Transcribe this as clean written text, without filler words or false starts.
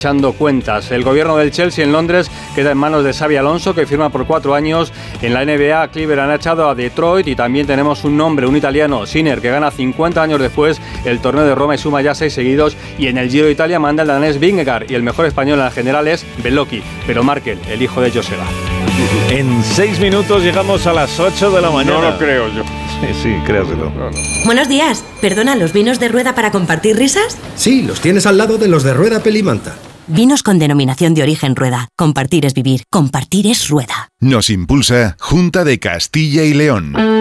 echando cuentas. El gobierno del Chelsea en Londres queda en manos de Xabi Alonso, que firma por 4 años. En la NBA, Cleveland ha echado a Detroit y también tenemos un nombre, un italiano, Sinner, que gana 50 años después el torneo de Roma y suma ya 6 seguidos. Y en el Giro de Italia manda el danés Vingegaard y el mejor español en la general es Bellocchi, pero Markel, el hijo de Joseba. En 6 minutos llegamos a las 8 de la mañana. No lo creo yo. Sí, créaselo. No. Buenos días. ¿Perdona, los vinos de Rueda para compartir risas? Sí, los tienes al lado de los de Rueda Pelimanta. Vinos con denominación de origen Rueda. Compartir es vivir. Compartir es Rueda. Nos impulsa Junta de Castilla y León.